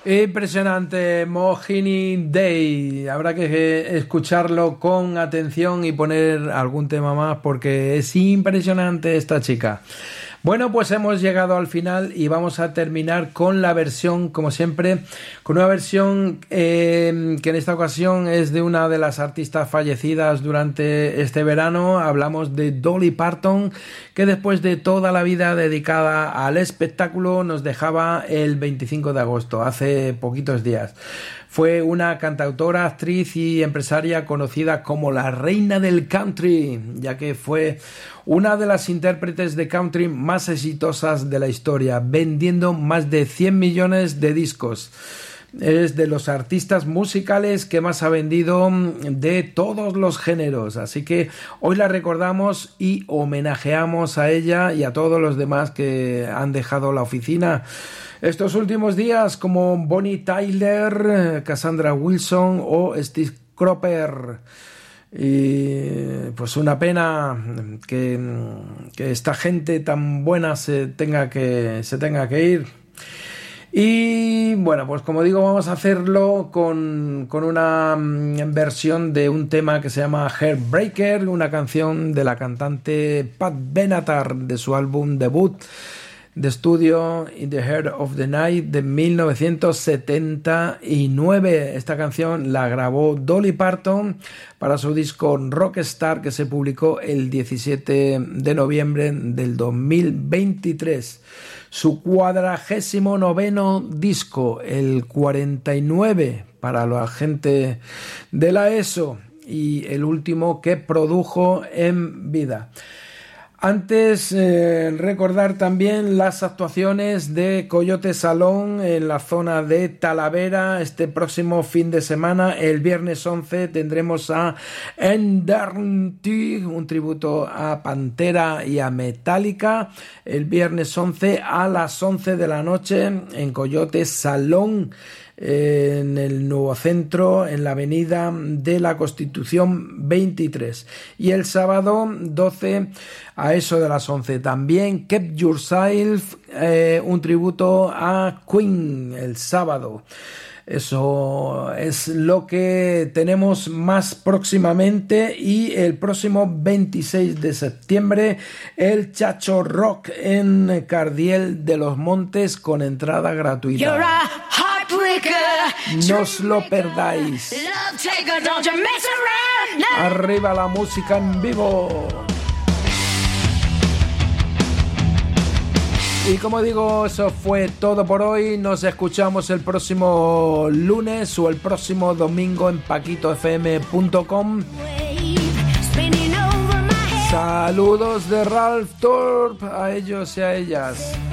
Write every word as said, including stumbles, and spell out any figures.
Impresionante, Mohini Day. Habrá que escucharlo con atención y poner algún tema más porque es impresionante esta chica. Bueno, pues hemos llegado al final y vamos a terminar con la versión, como siempre, con una versión eh, que en esta ocasión es de una de las artistas fallecidas durante este verano. Hablamos de Dolly Parton, que después de toda la vida dedicada al espectáculo nos dejaba el veinticinco de agosto, hace poquitos días. Fue una cantautora, actriz y empresaria conocida como la reina del country, ya que fue una de las intérpretes de country más exitosas de la historia, vendiendo más de cien millones de discos. Es de los artistas musicales que más ha vendido de todos los géneros, así que hoy la recordamos y homenajeamos a ella y a todos los demás que han dejado la oficina estos últimos días, como Bonnie Tyler, Cassandra Wilson o Steve Cropper. Y pues una pena que, que esta gente tan buena se tenga que, se tenga que ir. Y bueno, pues como digo, vamos a hacerlo con, con una versión de un tema que se llama Heartbreaker, una canción de la cantante Pat Benatar de su álbum debut de estudio In the Heart of the Night de mil novecientos setenta y nueve. Esta canción la grabó Dolly Parton para su disco Rockstar, que se publicó el diecisiete de noviembre del dos mil veintitrés. Su cuadragésimo noveno disco, el cuarenta y nueve para la gente de la ESO, y el último que produjo en vida. Antes, eh, recordar también las actuaciones de Coyote Salón en la zona de Talavera. Este próximo fin de semana, el viernes once, tendremos a Endernty, un tributo a Pantera y a Metallica. El viernes once a las once de la noche en Coyote Salón, en el nuevo centro, en la avenida de la Constitución veintitrés. Y el sábado doce, a eso de las once, también Keep Yourself, eh, un tributo a Queen el sábado. Eso es lo que tenemos más próximamente. Y el próximo veintiséis de septiembre, el Chacho Rock en Cardiel de los Montes, con entrada gratuita. No os lo perdáis. Arriba la música en vivo. Y como digo, eso fue todo por hoy. Nos escuchamos el próximo lunes o el próximo domingo en paquito f m punto com. Saludos de Ralph Thorpe a ellos y a ellas.